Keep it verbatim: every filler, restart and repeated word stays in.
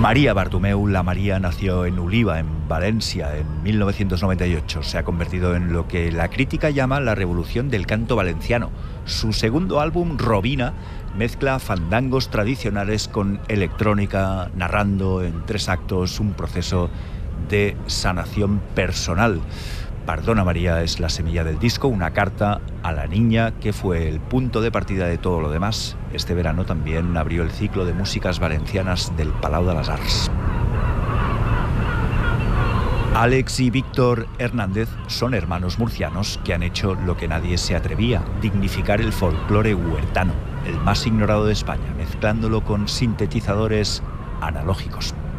María Bartomeu, la María, nació en Uliva, en Valencia, en mil novecientos noventa y ocho. Se ha convertido en lo que la crítica llama la revolución del canto valenciano. Su segundo álbum, Robina, mezcla fandangos tradicionales con electrónica, narrando en tres actos un proceso de sanación personal. Perdona María es la semilla del disco, una carta a la niña que fue el punto de partida de todo lo demás. Este verano también abrió el ciclo de músicas valencianas del Palau de las Arts. Alex y Víctor Hernández son hermanos murcianos que han hecho lo que nadie se atrevía: dignificar el folclore huertano, el más ignorado de España, mezclándolo con sintetizadores analógicos.